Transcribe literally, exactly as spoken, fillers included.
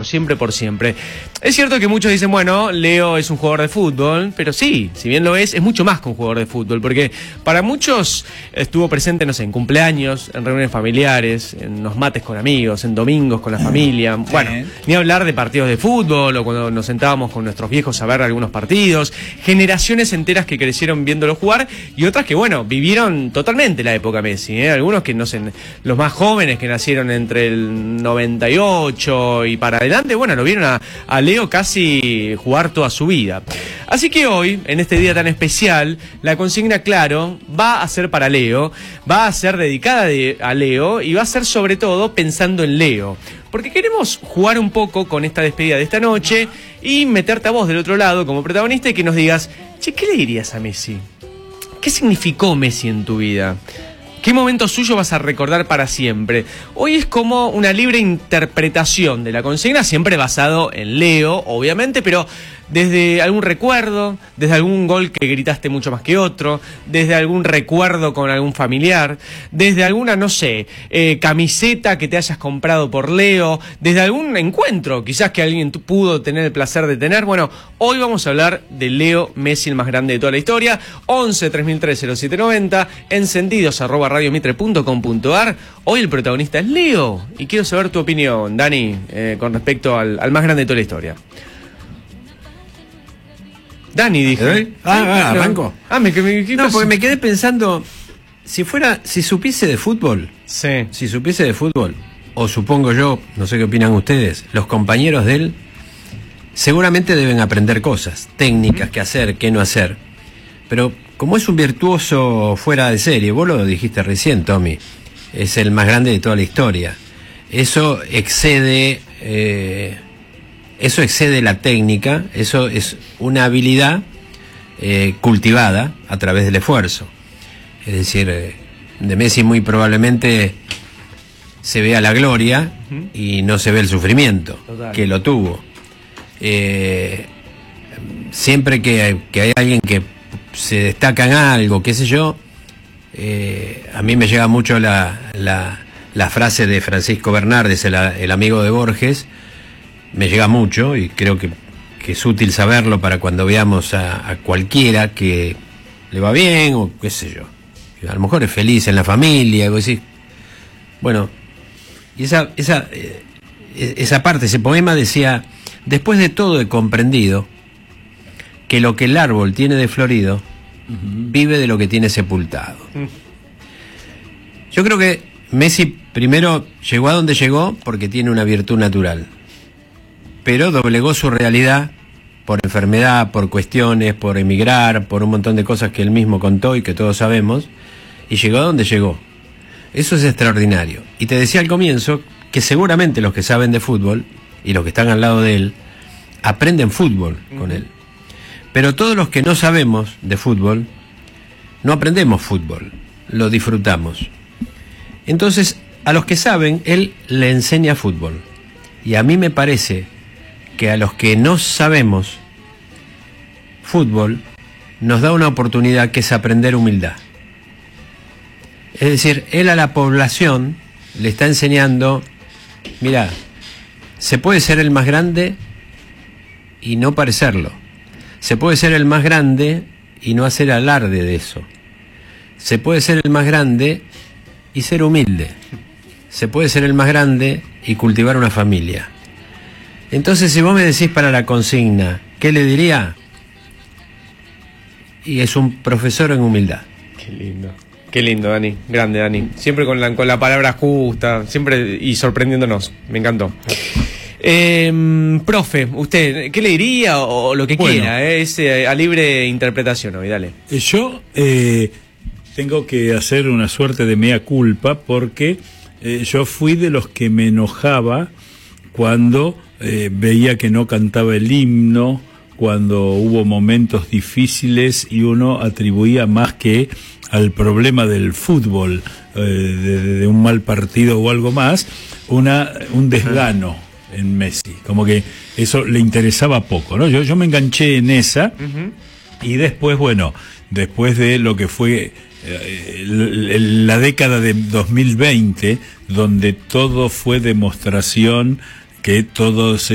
siempre, por siempre. Es cierto que muchos dicen, bueno, Leo es un jugador de fútbol, pero sí, si bien lo es, es mucho más que un jugador de fútbol, porque para muchos estuvo presente, no sé, en cumpleaños, en reuniones familiares, en los mates con amigos, en domingos con la familia. Sí. Bueno, ni hablar de partidos de fútbol o cuando nos sentábamos con nuestros viejos a ver algunos partidos. Generaciones enteras que crecieron viéndolo jugar y otras que, bueno, vivieron totalmente la época Messi, ¿eh? Algunos que, no sé, los más jóvenes que nacieron entre el noventa y ocho y para adelante, bueno, lo vieron a, a Leo casi jugar toda su vida. Así que hoy, en este día tan especial, la consigna, claro, va a ser para Leo, va a ser dedicada de, a Leo y va a ser sobre todo pensando en Leo. Porque queremos jugar un poco con esta despedida de esta noche y meterte a vos del otro lado como protagonista y que nos digas, che, ¿qué le dirías a Messi? ¿Qué significó Messi en tu vida? ¿Qué momento suyo vas a recordar para siempre? Hoy es como una libre interpretación de la consigna, siempre basado en Leo, obviamente, pero desde algún recuerdo, desde algún gol que gritaste mucho más que otro, desde algún recuerdo con algún familiar, desde alguna, no sé, eh, camiseta que te hayas comprado por Leo, desde algún encuentro, quizás que alguien pudo tener el placer de tener. Bueno, hoy vamos a hablar de Leo Messi, el más grande de toda la historia. once tres mil tres cero siete noventa, encendidos arroba radiomitre punto com punto ar. Hoy el protagonista es Leo y quiero saber tu opinión, Dani, eh, con respecto al, al más grande de toda la historia. Dani, dije. Ah, ah, arranco. Ah, me, me, ¿qué no, pasó? porque me quedé pensando, si fuera, si supiese de fútbol, sí. si supiese de fútbol, o supongo yo, no sé qué opinan ustedes, los compañeros de él seguramente deben aprender cosas, técnicas, qué hacer, qué no hacer. Pero como es un virtuoso fuera de serie, vos lo dijiste recién, Tommy, es el más grande de toda la historia. Eso excede... Eh, Eso excede la técnica, eso es una habilidad eh, cultivada a través del esfuerzo. Es decir, eh, de Messi muy probablemente se vea la gloria uh-huh. y no se ve el sufrimiento. Total. Que lo tuvo. Eh, siempre que, que hay alguien que se destaca en algo, qué sé yo, eh, a mí me llega mucho la, la, la frase de Francisco Bernardes, el, el amigo de Borges. Me llega mucho y creo que, que es útil saberlo para cuando veamos a, a cualquiera que le va bien o qué sé yo. A lo mejor es feliz en la familia, algo así. Bueno, y esa, esa, eh, esa parte, ese poema decía, después de todo he comprendido que lo que el árbol tiene de florido uh-huh. vive de lo que tiene sepultado. Uh-huh. Yo creo que Messi primero llegó a donde llegó porque tiene una virtud natural. Pero doblegó su realidad por enfermedad, por cuestiones, por emigrar, por un montón de cosas que él mismo contó y que todos sabemos, y llegó a donde llegó. Eso es extraordinario. Y te decía al comienzo que seguramente los que saben de fútbol y los que están al lado de él aprenden fútbol con él. Pero todos los que no sabemos de fútbol no aprendemos fútbol, lo disfrutamos. Entonces, a los que saben, él le enseña fútbol. Y a mí me parece que a los que no sabemos fútbol nos da una oportunidad que es aprender humildad. Es decir, él a la población le está enseñando, mira, se puede ser el más grande y no parecerlo. Se puede ser el más grande y no hacer alarde de eso. Se puede ser el más grande y ser humilde. Se puede ser el más grande y cultivar una familia. Entonces, si vos me decís para la consigna, ¿qué le diría? Y es un profesor en humildad. Qué lindo. Qué lindo, Dani. Grande, Dani. Siempre con la, con la palabra justa, siempre y sorprendiéndonos. Me encantó. Eh, profe, ¿usted qué le diría o, o lo que bueno, quiera? Eh, es eh, a libre interpretación hoy, dale. Yo eh, tengo que hacer una suerte de mea culpa porque eh, yo fui de los que me enojaba cuando eh, veía que no cantaba el himno, cuando hubo momentos difíciles y uno atribuía más que al problema del fútbol, eh, de, de un mal partido o algo más, una un desgano en Messi, como que eso le interesaba poco, ¿no? Yo, yo me enganché en esa uh-huh. y después, bueno, después de lo que fue eh, la década de dos mil veinte, donde todo fue demostración que todo se